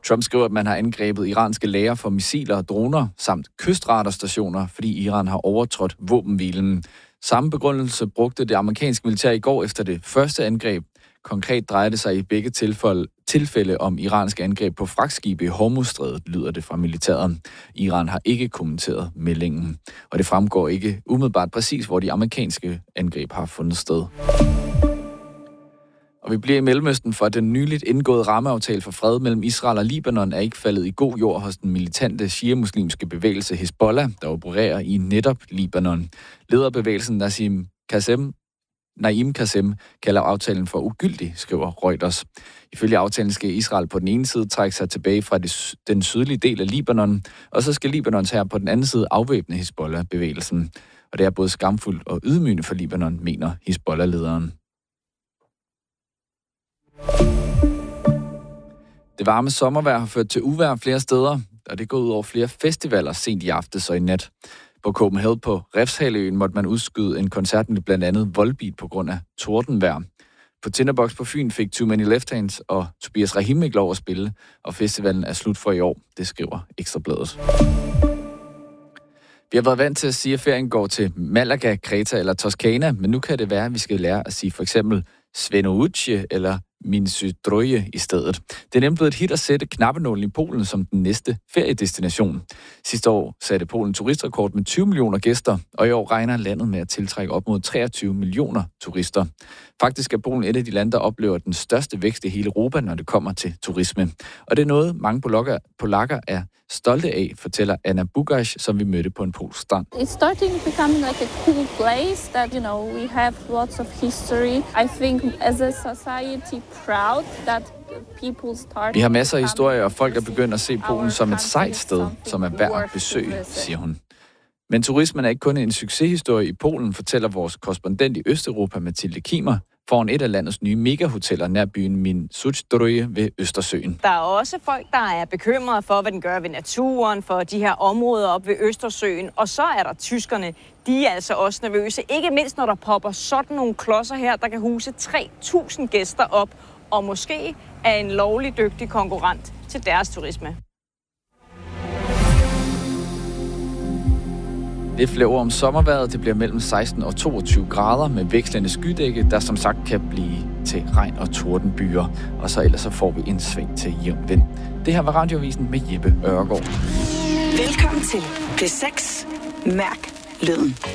Trump skriver, at man har angrebet iranske lagre for missiler og droner samt kystradarstationer, fordi Iran har overtrådt våbenhvilen. Samme begrundelse brugte det amerikanske militær i går efter det første angreb. Konkret drejer det sig i begge tilfælde om iranske angreb på fragtskibe i Hormuzstrædet, lyder det fra militæret. Iran har ikke kommenteret meldingen, og det fremgår ikke umiddelbart præcis, hvor de amerikanske angreb har fundet sted. Og vi bliver i Mellemøsten, for den nyligt indgåede rammeaftale for fred mellem Israel og Libanon er ikke faldet i god jord hos den militante shia-muslimske bevægelse Hezbollah, der opererer i netop Libanon. Lederbevægelsen Naim Qasem kalder aftalen for ugyldig, skriver Reuters. Ifølge aftalen skal Israel på den ene side trække sig tilbage fra den sydlige del af Libanon, og så skal Libanons hær på den anden side afvæbne Hezbollah-bevægelsen. Og det er både skamfuldt og ydmygende for Libanon, mener Hezbollah-lederen. Det varme sommervejr har ført til uvejr flere steder, og det går ud over flere festivaler sent i aftes og i nat. På Copenhagen på Refshaleøen måtte man udskyde en koncert med blandt andet Volbeat på grund af tordenvejr. På Tinderbox på Fyn fik Too Many Left Hands og Tobias Rahim ikke lov at spille, og festivalen er slut for i år, det skriver Ekstra Bladet. Vi har været vant til at sige, at ferien går til Malaga, Kreta eller Toskana, men nu kan det være, at vi skal lære at sige for eksempel Svenoujscie eller Międzyzdroje i stedet. Det er nemlig blevet et hit at sætte knappenålen i Polen som den næste feriedestination. Sidste år satte Polen turistrekord med 20 millioner gæster, og i år regner landet med at tiltrække op mod 23 millioner turister. Faktisk er Polen et af de lande, der oplever den største vækst i hele Europa, når det kommer til turisme. Og det er noget, mange polakker er stolte af, fortæller Anna Bugash, som vi mødte på en polsk strand. It's starting to become like a cool place that, we have lots of history. I think as a society proud that people start. Vi har masser af historier, og folk er begyndt at se Polen som et sejt sted, som er værd at besøge, siger hun. Men turismen er ikke kun en succeshistorie i Polen, fortæller vores korrespondent i Østeuropa, Mathilde Kimer, foran et af landets nye megahoteller nær byen Międzyzdroje ved Østersøen. Der er også folk, der er bekymrede for, hvad den gør ved naturen, for de her områder op ved Østersøen. Og så er der tyskerne. De er altså også nervøse. Ikke mindst, når der popper sådan nogle klodser her, der kan huse 3.000 gæster op. Og måske er en lovlig dygtig konkurrent til deres turisme. Det er flere ord om sommervejret. Det bliver mellem 16 og 22 grader med vekslende skydække, der som sagt kan blive til regn- og tordenbyer. Og så ellers så får vi en sving til jævn vind. Det her var Radioavisen med Jeppe Ørgaard. Velkommen til P6. Mærk lyden.